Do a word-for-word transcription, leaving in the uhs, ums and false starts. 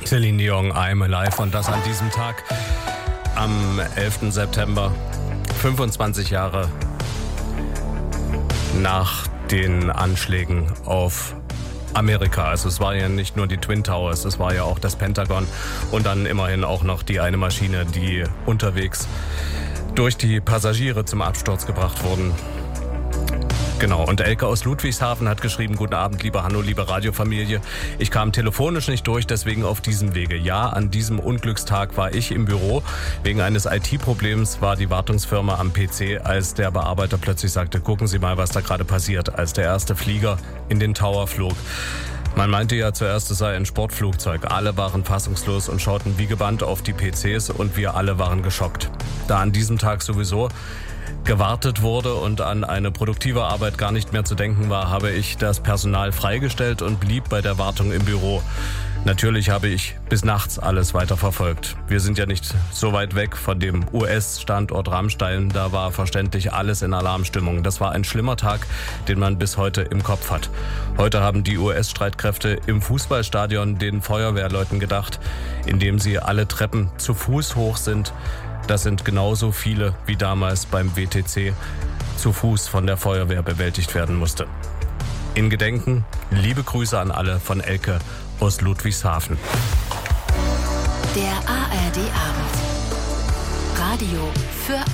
Celine Dion, I'm Alive, und das an diesem Tag am elften September, fünfundzwanzig Jahre nach den Anschlägen auf Amerika. Also es war ja nicht nur die Twin Towers, es war ja auch das Pentagon und dann immerhin auch noch die eine Maschine, die unterwegs durch die Passagiere zum Absturz gebracht wurden. Genau, und Elke aus Ludwigshafen hat geschrieben: Guten Abend, liebe Hanno, liebe Radiofamilie. Ich kam telefonisch nicht durch, deswegen auf diesem Wege. Ja, an diesem Unglückstag war ich im Büro. Wegen eines I T-Problems war die Wartungsfirma am P C, als der Bearbeiter plötzlich sagte: Gucken Sie mal, was da gerade passiert, als der erste Flieger in den Tower flog. Man meinte ja zuerst, es sei ein Sportflugzeug. Alle waren fassungslos und schauten wie gebannt auf die P Cs und wir alle waren geschockt. Da an diesem Tag sowieso gewartet wurde und an eine produktive Arbeit gar nicht mehr zu denken war, habe ich das Personal freigestellt und blieb bei der Wartung im Büro. Natürlich habe ich bis nachts alles weiter verfolgt. Wir sind ja nicht so weit weg von dem U S-Standort Ramstein. Da war verständlich alles in Alarmstimmung. Das war ein schlimmer Tag, den man bis heute im Kopf hat. Heute haben die U S-Streitkräfte im Fußballstadion den Feuerwehrleuten gedacht, indem sie alle Treppen zu Fuß hoch sind. Das sind genauso viele, wie damals beim W T C zu Fuß von der Feuerwehr bewältigt werden musste. In Gedenken, liebe Grüße an alle von Elke aus Ludwigshafen. Der A R D Abend. Radio für